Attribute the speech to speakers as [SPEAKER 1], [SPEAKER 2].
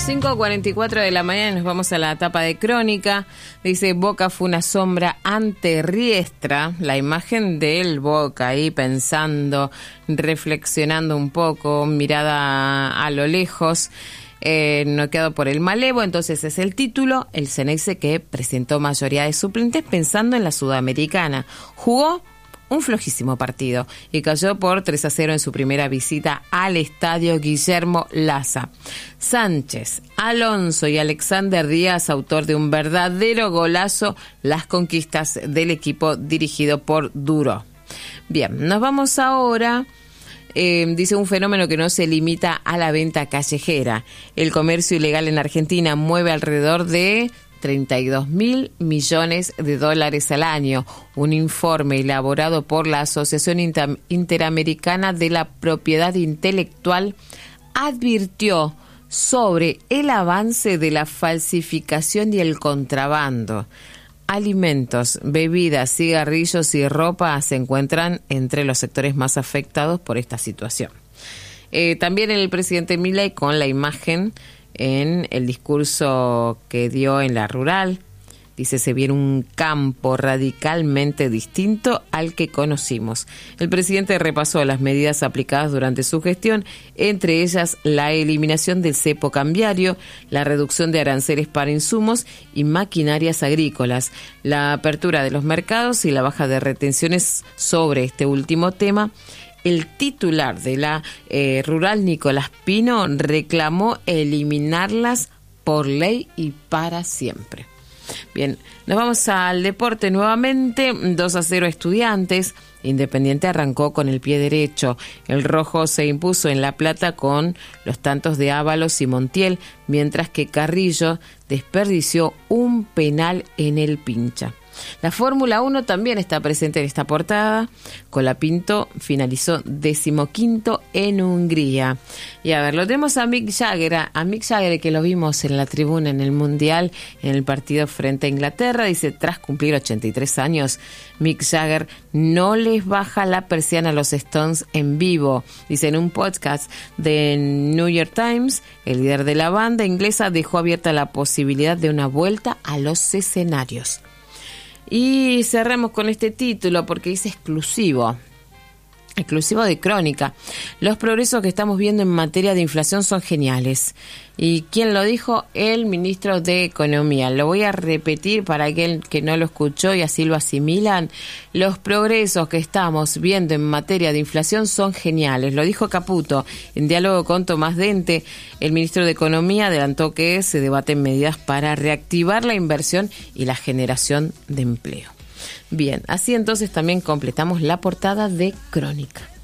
[SPEAKER 1] 5:44 de la mañana nos vamos a la etapa de Crónica. Dice, Boca fue una sombra ante Riestra. La imagen del Boca ahí pensando, reflexionando un poco, mirada a lo lejos, noqueado por el malevo. Entonces es el título. El Ceneice, que presentó mayoría de suplentes pensando en la Sudamericana. Jugó un flojísimo partido y cayó por 3-0 en su primera visita al estadio Guillermo Laza. Sánchez, Alonso y Alexander Díaz, autor de un verdadero golazo, las conquistas del equipo dirigido por Duro. Bien, nos vamos ahora. Dice, un fenómeno que no se limita a la venta callejera. El comercio ilegal en Argentina mueve alrededor de 32.000 millones de dólares al año. Un informe elaborado por la Asociación Interamericana de la Propiedad Intelectual advirtió sobre el avance de la falsificación y el contrabando. Alimentos, bebidas, cigarrillos y ropa se encuentran entre los sectores más afectados por esta situación. También el presidente Milei, con la imagen en el discurso que dio en la rural, dice, se viene un campo radicalmente distinto al que conocimos. El presidente repasó las medidas aplicadas durante su gestión, entre ellas la eliminación del cepo cambiario, la reducción de aranceles para insumos y maquinarias agrícolas, la apertura de los mercados y la baja de retenciones. Sobre este último tema, el titular de la rural, Nicolás Pino, reclamó eliminarlas por ley y para siempre. Bien, nos vamos al deporte nuevamente. 2-0 Estudiantes. Independiente arrancó con el pie derecho. El rojo se impuso en La Plata con los tantos de Ábalos y Montiel, mientras que Carrillo desperdició un penal en el Pincha. La Fórmula 1 también está presente en esta portada. Colapinto finalizó 15º en Hungría. Y a ver, lo tenemos a Mick Jagger, que lo vimos en la tribuna en el Mundial, en el partido frente a Inglaterra. Dice, tras cumplir 83 años, Mick Jagger no les baja la persiana a los Stones en vivo. Dice, en un podcast de New York Times, el líder de la banda inglesa dejó abierta la posibilidad de una vuelta a los escenarios. Y cerramos con este título porque dice exclusivo de Crónica. Los progresos que estamos viendo en materia de inflación son geniales. ¿Y quién lo dijo? El ministro de Economía. Lo voy a repetir para aquel que no lo escuchó y así lo asimilan. Los progresos que estamos viendo en materia de inflación son geniales. Lo dijo Caputo en diálogo con Tomás Dente. El ministro de Economía adelantó que se debaten medidas para reactivar la inversión y la generación de empleo. Bien, así entonces también completamos la portada de Crónica.